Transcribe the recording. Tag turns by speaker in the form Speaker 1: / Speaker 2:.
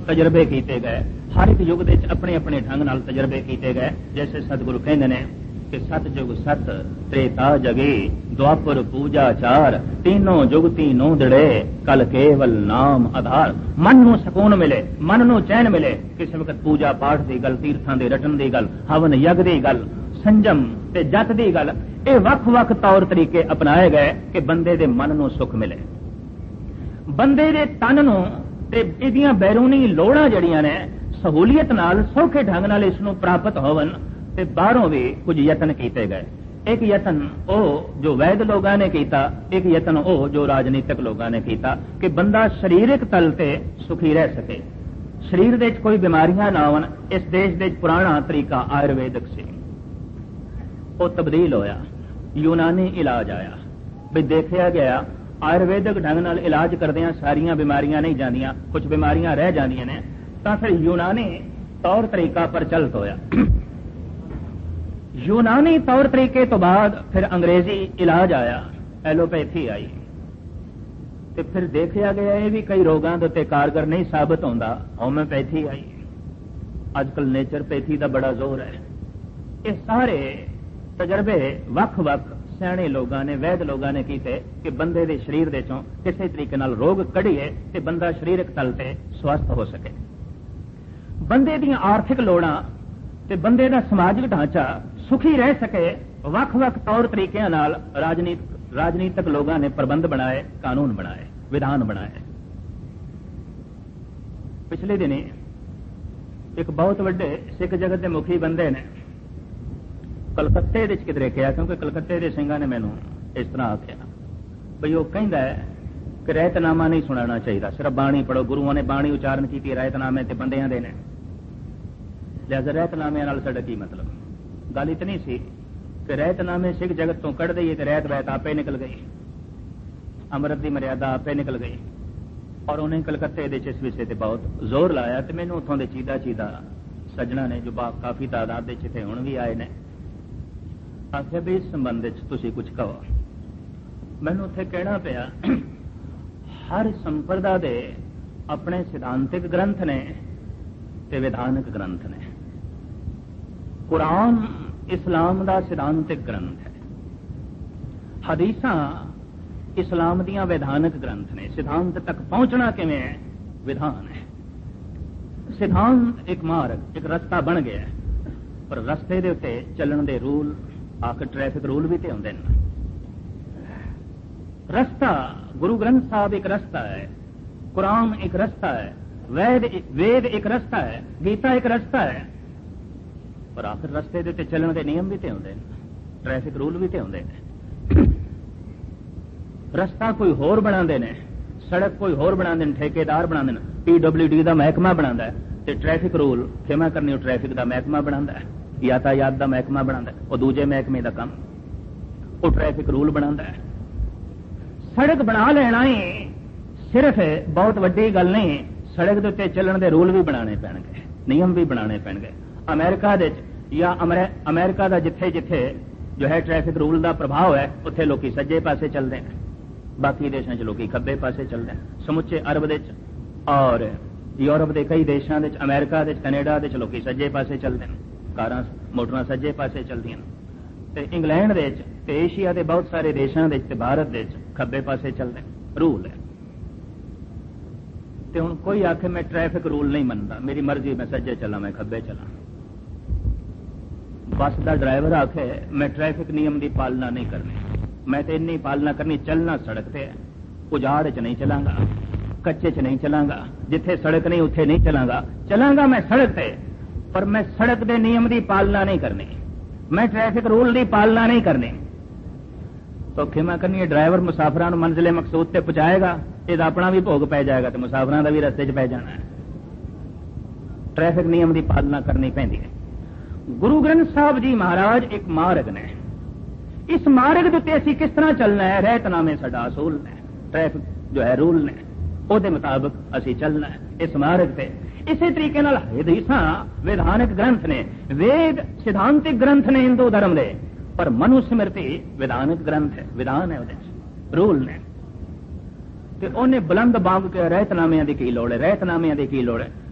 Speaker 1: तजर्बे किए गए। हर एक युग दे अपने अपने ढंग नाल तजर्बे किए गए। जैसे सतगुरु कहते हैं कि सत जुग सत त्रेता जगे द्वापर पूजा चार तीनों जुग तीनों दड़े कल केवल नाम आधार। मन नूं सकून मिले, मन नूं चैन मिले। किसी वक्त पूजा पाठ की गल, तीर्थां दे रटन की गल, हवन यज्ञ की गल, संजम ते जत की गल, ये वख-वख तौर तरीके अपनाए गए कि बंदे दे मन नूं सुख मिले, बंदे दे तन नूं ते इहदियां बैरूनी लोड़ां जड़ियां ने सहूलियत नाल सौखे ढंग नाल इसनूं प्राप्त होवन ते बाहरों भी कुछ यतन किए गए। एक यतन ओ जो वैद लोगों ने किया, एक यतन ओ जो राजनीतिक लोगों ने किया कि बंदा शरीरक तल ते सुखी रह सके, शरीर दे कोई बीमारियां ना आवन। इस देश दे पुराना तरीका आयुर्वेदिक से वो तब्दील होया, यूनानी इलाज आया। भी देखा गया आयुर्वेदिक ढंग नाल इलाज करदियां सारियां बीमारियां नहीं जांदियां, कुछ बीमारियां रह जांदियां ने, तां फिर यूनानी तौर तरीका प्रचलित होया। यूनानी तौर तरीके तो बाद फिर अंग्रेजी इलाज आया, एलोपैथी आई, ते फिर देखा गया ये भी कई रोगों के उत्ते कारगर नहीं साबित होंदा, होम्योपैथी आई। अजकल नेचरपैथी का बड़ा जोर है। ये सारे तजर्बे वख-वख सियाणे लोगों ने, वैद लोगों ने किए कि बंदे दे शरीर दे चों किसी तरीके नाल रोग कढ़िए ते बंदा शरीरक तल ते स्वस्थ हो सके। बंदे दी आर्थिक लोड़ां ते बंदे दा समाजिक ढांचा सुखी रह सके, वख-वख तौर तरीकों नाल राजनीतिक लोगों ने प्रबंध बनाए, कानून बनाए, विधान बनाए। पिछले दिनी एक बहुत वड्डे सिख जगत के मुखी बंदे ने कलकत्ते दे किधरे कहा, क्योंकि कलकत्ते के सिंघां ने मैनू इस तरह आख्या बई वो कहता है कि रहतनामा नहीं सुनाना चाहिए, सिर्फ बाणी पढ़ो। गुरुओं ने बाणी उचारण की, रहतनामे ते बंदियां दे ने, लिहाजा रहतनामे नाल साडा की मतलब। गल इतनी सी कि रहतनामे सिख जगत तो कढ़ दईए तो रहत वैत आपे निकल गई, अमृत की मर्यादा आपे निकल गई। और उन्हें कलकत्ते दे इस विषय से बहुत जोर लाया। तो मैनू उतों के चीदा सज्जना ने जो काफी तादाद इतने हुण भी आए ने, आखिया भी इस संबंध तुसीं कुछ कहो। मैनू उत्थे कहना पिया हर संप्रदा दे अपने सिद्धांतिक ग्रंथ ने ते विधानक ग्रंथ ने। कुरान इस्लाम का सिद्धांतिक ग्रंथ है, हदीसां इस्लाम दियां विधानक ग्रंथ ने। सिद्धांत तक पहुंचना किवें है, विधान है। सिद्धांत एक मार्ग, एक रस्ता बन गया, पर रस्ते दे उत्ते चलण दे रूल, आखिर ट्रैफिक रूल भी तो होंदे ने। रस्ता गुरु ग्रंथ साहब एक रस्ता है, कुरान एक रस्ता है, वेद एक रस्ता है, गीता एक रस्ता है, पर आखिर रस्ते दे चलण के नियम भी तो होंदे ने, ट्रैफिक रूल भी तो होंदे ने। रस्ता कोई होर बनांदे ने, सड़क कोई होर बनांदे ने, ठेकेदार बनांदे ने, PWD का महकमा बनांदा है, ते ट्रैफिक रूल खेमा करनी ट्रैफिक का महकमा बनांदा है, यातायात का महकमा बनांदा है, और दूजे महकमे का काम वो ट्रैफिक रूल बनांदा है। सड़क बना लेना ही सिर्फ बहुत वड्डी गल नहीं, सड़क के उत्ते चलण दे रूल भी बनाने पैणगे, नियम भी बनाने पैणगे। अमेरिका दे या अमेरिका का जिथे जिथे जो है ट्रैफिक रूल का प्रभाव है, उत्थे लोकी सज्जे पासे चलते हैं, बाकी देशों च लोकी खब्बे पासे चलते हैं। समुचे अरब दे और यूरोप के कई देशों के, अमेरिका के, कनेडा के लोकी सज्जे पासे चलते हैं, कारां मोटरां सज्जे पासे चलदियां। ते इंग्लैंड दे ते एशिया के बहुत सारे देशों के, भारत दे खब्बे पासे चलते हैं, रूल है। ते हुण कोई आखे मैं ट्रैफिक रूल नहीं मनता, मेरी मर्जी, मैं सज्जे चला, मैं खब्बे चला। बस का ड्राइवर आखे मैं ट्रैफिक नियम की पालना नहीं करनी, मैं तो इन्नी पालना करनी, चलना सड़क ते है, उजाड़ च नहीं चलांगा, कच्चे च नहीं चलांगा, जिथे सड़क नहीं उत्थे नहीं चलांगा, चलांगा मैं सड़क ते, पर मैं सड़क के नियम की पालना नहीं करनी, मैं ट्रैफिक रूल की पालना नहीं करनी। तो खेमा करनी ड्राइवर मुसाफिरां मंजिले मकसूद ते पहुंचाएगा, इसका अपना भी भोग पै जाएगा, तो मुसाफिरां का भी रस्ते च पै जाना है। ट्रैफिक नियम की पालना करनी पैंदी है। गुरु ग्रंथ साहब जी महाराज एक मार्ग ने, इस मार्ग के उत्ते असीं किस तरह चलना है, रहतनामे साडा असूल ने, ट्रैफिक जो है रूल ने, उहदे मुताबिक असीं चलना है इस मार्ग पे। इसी तरीके नाल हदीसां विधानक ग्रंथ ने, वेद सिद्धांतिक ग्रंथ ने हिंदू धर्म दे, पर मनु स्मृति विधानक ग्रंथ है, विधान है, उहदे रूल ने। ते उन्हें बुलंद बांग के रहतनामियां दी की लोड़ है, रहतनामियां दी की लोड़ है।